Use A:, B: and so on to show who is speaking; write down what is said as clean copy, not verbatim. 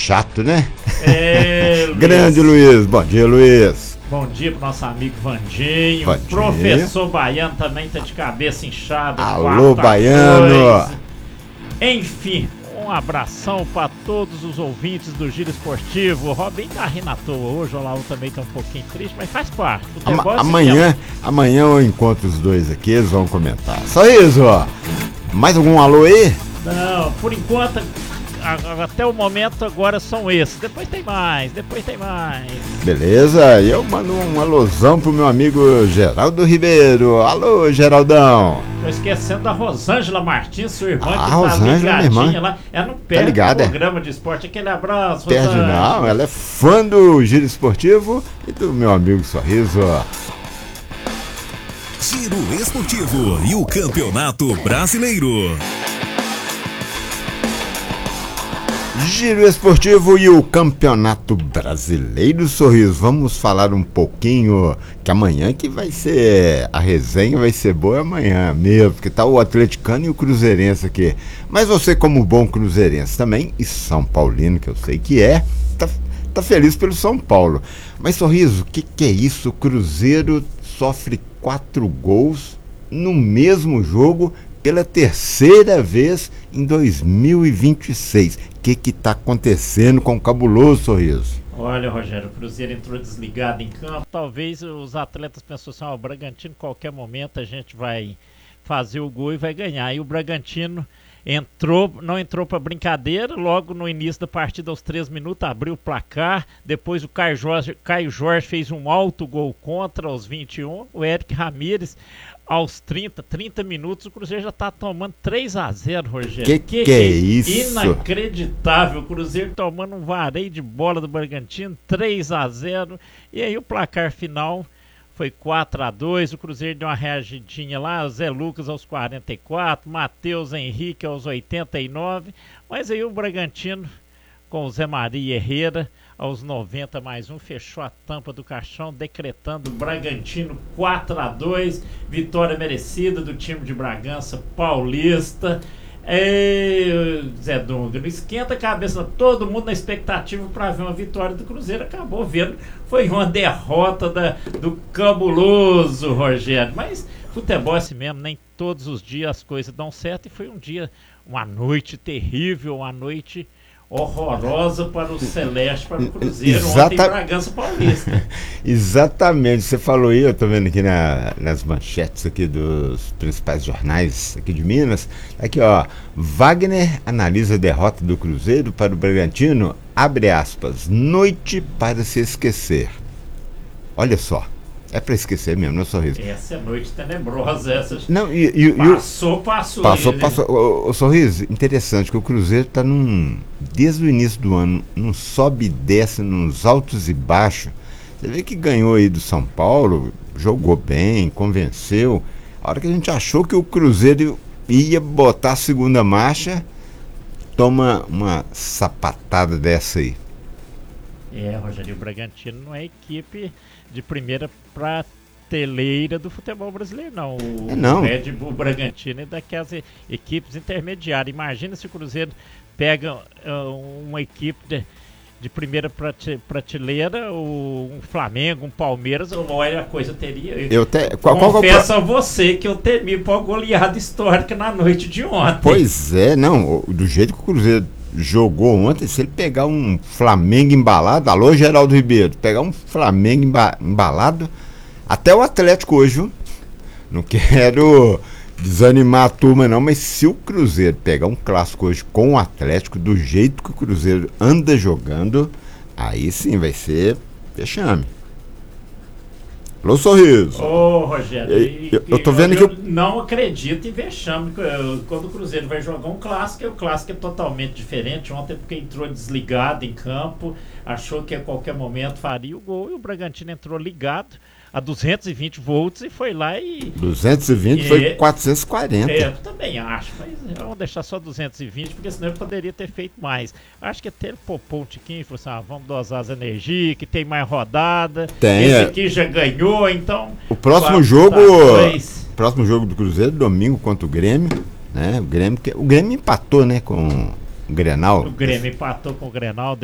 A: chato, né?
B: Luiz.
A: Grande Luiz, bom dia, Luiz.
B: Bom dia pro nosso amigo Vandinho.
A: Bom dia.
B: Professor Baiano também tá de cabeça inchada.
A: Alô, Baiano.
B: Enfim, um abração para todos os ouvintes do Giro Esportivo. O Robin tá rindo à toa hoje, o Olaú também tá um pouquinho triste, mas faz parte.
A: Amanhã eu encontro os dois aqui, eles vão comentar. Só isso, ó. Mais algum alô aí?
B: Não, por enquanto, até o momento agora são esses. Depois tem mais.
A: Beleza, e eu mando um alôzão pro meu amigo Geraldo Ribeiro. Alô, Geraldão.
B: Tô esquecendo da Rosângela Martins, sua irmã, que tá
A: Rosângela,
B: ligadinha lá. Ela não perde
A: tá
B: o programa de esporte. Aquele abraço,
A: Perde
B: Rosângela.
A: não, ela é fã do Giro Esportivo e do meu amigo Sorriso.
C: Giro Esportivo e o Campeonato Brasileiro.
A: Giro Esportivo e o Campeonato Brasileiro, Sorriso. Vamos falar um pouquinho, que amanhã que vai ser, a resenha vai ser boa amanhã mesmo, porque tá o atleticano e o cruzeirense aqui. Mas você, como bom cruzeirense também, e São Paulino, que eu sei que tá feliz pelo São Paulo. Mas, Sorriso, o que é isso? O Cruzeiro sofre 4 gols no mesmo jogo pela terceira vez em 2026. O que está acontecendo com o cabuloso, Sorriso?
B: Olha, Rogério, o Cruzeiro entrou desligado em campo. Talvez os atletas pensam assim, o Bragantino, em qualquer momento a gente vai fazer o gol e vai ganhar. E o Bragantino não entrou para brincadeira. Logo no início da partida, aos 3 minutos, abriu o placar. Depois o Caio Jorge fez um alto gol contra aos 21. O Eric Ramírez, aos 30 minutos, o Cruzeiro já tá tomando 3-0, Rogério.
A: Que é isso?
B: Inacreditável. O Cruzeiro tomando um vareio de bola do Bragantino, 3-0. E aí o placar final foi 4-2. O Cruzeiro deu uma reagidinha lá. Zé Lucas aos 44, Matheus Henrique aos 89. Mas aí o Bragantino, com o Zé Maria Herrera, aos 90 mais um, fechou a tampa do caixão, decretando o Bragantino 4-2, vitória merecida do time de Bragança Paulista. Zé Dunga, não esquenta a cabeça, todo mundo na expectativa para ver uma vitória do Cruzeiro, acabou vendo, foi uma derrota do cabuloso Rogério. Mas futebol é assim mesmo, nem todos os dias as coisas dão certo, e foi uma noite terrível, uma noite horrorosa para o Celeste, para o Cruzeiro, ontem em Bragança Paulista.
A: Exatamente, você falou aí, eu tô vendo aqui nas manchetes aqui dos principais jornais aqui de Minas, aqui ó, Wagner analisa a derrota do Cruzeiro para o Bragantino, abre aspas, noite para se esquecer. Olha só, é para esquecer mesmo, não é, Sorriso?
B: Essa é noite tenebrosa, essa.
A: Não, passou. O Sorriso, interessante que o Cruzeiro tá desde o início do ano, num sobe e desce, nos altos e baixos. Você vê que ganhou aí do São Paulo, jogou bem, convenceu. A hora que a gente achou que o Cruzeiro ia botar a segunda marcha, toma uma sapatada dessa aí.
B: Rogério, o Bragantino não é equipe de primeira prateleira do futebol brasileiro, não. O Red Bull Bragantino é daquelas equipes intermediárias. Imagina se o Cruzeiro pega uma equipe de primeira prateleira, um Flamengo, um Palmeiras, olha, a coisa teria. Confesso a você que eu temi por uma goleada histórica na noite de ontem.
A: Pois é, não, do jeito que o Cruzeiro jogou ontem, se ele pegar um Flamengo embalado, alô Geraldo Ribeiro, pegar um Flamengo embalado, até o Atlético hoje, viu? Não quero desanimar a turma não, mas se o Cruzeiro pegar um clássico hoje com o Atlético, do jeito que o Cruzeiro anda jogando, aí sim vai ser vexame. Alô, Sorriso.
B: Rogério,
A: eu tô vendo que
B: eu não acredito em vexame. Quando o Cruzeiro vai jogar um clássico, o clássico é totalmente diferente. Ontem porque entrou desligado em campo, achou que a qualquer momento faria o gol, e o Bragantino entrou ligado a 220 volts e foi lá e...
A: 220 foi 440.
B: Eu também acho, mas vamos deixar só 220, porque senão ele poderia ter feito mais. Acho que até ele poupou um tiquinho e falou assim, vamos dosar as energias, que tem mais rodada. Esse aqui já ganhou, então...
A: O próximo jogo do Cruzeiro, domingo contra o Grêmio, né? O Grêmio empatou, né, com o Grenal.
B: O Grêmio empatou com o Grenal,